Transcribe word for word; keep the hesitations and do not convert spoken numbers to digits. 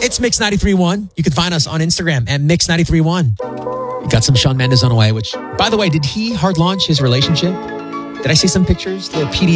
It's Mix ninety-three point one. You can find us on Instagram at Mix ninety-three point one. We got some Shawn Mendes on the way, which, by the way, did he hard launch his relationship? Did I see some pictures? Little P D